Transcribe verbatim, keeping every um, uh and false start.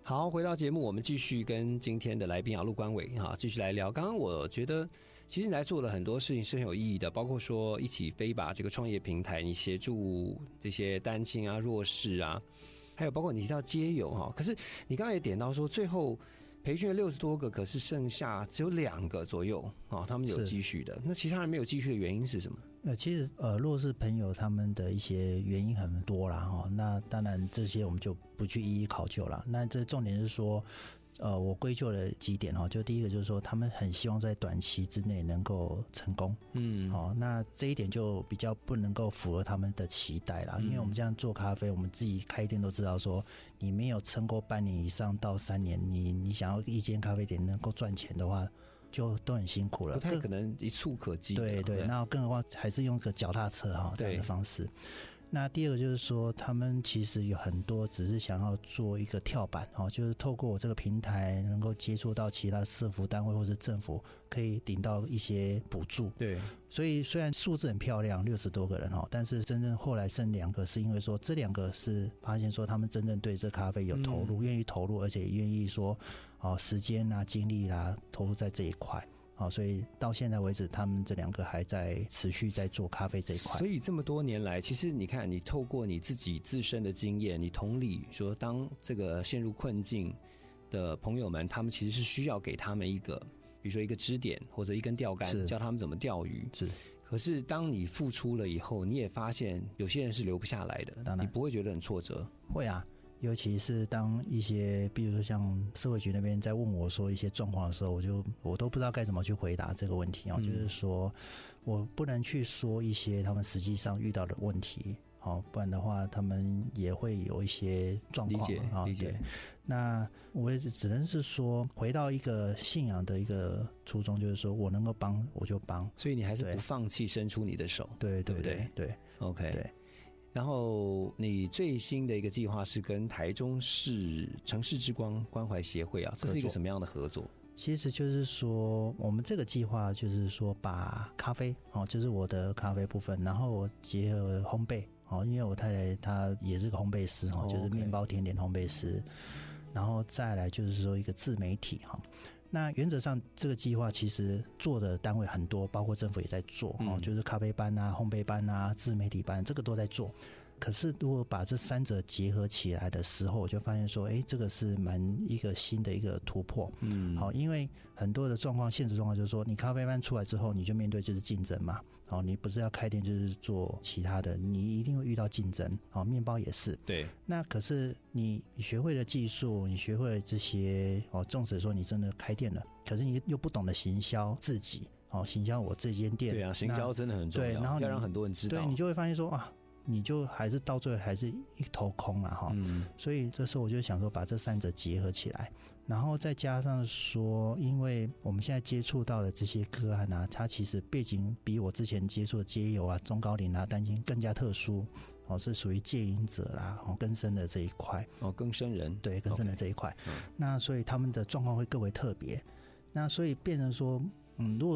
好，回到节目，我们继续跟今天的来宾啊陆官伟哈继续来聊。刚刚我觉得，其实你来做了很多事情是很有意义的，包括说一起飞吧这个创业平台，你协助这些单亲啊、弱势啊，还有包括你提到街友哈。可是你刚刚也点到说，最后培训了六十多个，可是剩下只有两个左右啊，他们有继续的。那其他人没有继续的原因是什么？ 呃，其实呃，弱势朋友他们的一些原因很多啦哈。那当然这些我们就不去一一考究了。那这重点是说，呃，我归咎了几点哈。就第一个就是说，他们很希望在短期之内能够成功。嗯，好，那这一点就比较不能够符合他们的期待啦。因为我们这样做咖啡，我们自己开店都知道说，你没有撑过半年以上到三年，你你想要一间咖啡店能够赚钱的话，就都很辛苦了， 不太可能一触可及的。 对对，那更何况还是用个脚踏车哈这样的方式。那第二个就是说，他们其实有很多只是想要做一个跳板哦，就是透过我这个平台能够接触到其他社福单位或是政府，可以领到一些补助。 对， 所以虽然数字很漂亮，六十多个人哦，但是真正后来剩两个，是因为说这两个是发现说他们真正对这咖啡有投入，愿、嗯、意投入，而且也愿意说哦时间啊、精力啦、啊、投入在这一块。好，所以到现在为止，他们这两个还在持续在做咖啡这一块。 所以这么多年来，其实你看，你透过你自己自身的经验，你同理说，当这个陷入困境的朋友们，他们其实是需要给他们一个，比如说一个支点或者一根钓竿，教他们怎么钓鱼。 是。 可是当你付出了以后，你也发现有些人是留不下来的，当然你不会觉得很挫折？ 会啊。尤其是当一些比如说像社会局那边在问我说一些状况的时候，我就我都不知道该怎么去回答这个问题、嗯、就是说我不能去说一些他们实际上遇到的问题，不然的话他们也会有一些状况。理解理解。那我也只能是说回到一个信仰的一个初衷，就是说我能够帮我就帮， 所以你还是不放弃伸出你的手。 对对对对, 对, 对 OK 对。然后你最新的一个计划是跟台中市城市之光关怀协会啊，这是一个什么样的合作？ 其实就是说我们这个计划就是说把咖啡哦，就是我的咖啡部分，然后结合烘焙哦，因为我太太她也是个烘焙师哦，就是面包甜点烘焙师，然后再来就是说一个自媒体哈。那原则上这个计划其实做的单位很多，包括政府也在做、嗯哦、就是咖啡班啊、烘焙班啊、自媒体班，这个都在做。可是如果把这三者结合起来的时候，我就发现说，哎，这个是蛮一个新的一个突破。嗯，好，因为很多的状况，现实状况就是说，你咖啡班出来之后，你就面对就是竞争嘛。好，你不是要开店就是做其他的，你一定会遇到竞争。好，面包也是。 对。那可是你学会了技术，你学会了这些，哦，纵使说你真的开店了，可是你又不懂得行销自己，哦，行销我这间店。 对啊，行销真的很重要。对，然后要让很多人知道。 对，你就会发现说啊。你就还是到最后还是一头空了哈，嗯，所以这时候我就想说把这三者结合起来，然后再加上说，因为我们现在接触到的这些个案啊，它其实背景比我之前接触的街友啊、中高龄啊、单亲更加特殊，哦，是属于戒瘾者啦，哦，更生的这一块， 哦，更生人， 对，更生的这一块， okay, 嗯，那所以他们的状况会更为特别，那所以变成说，嗯，如果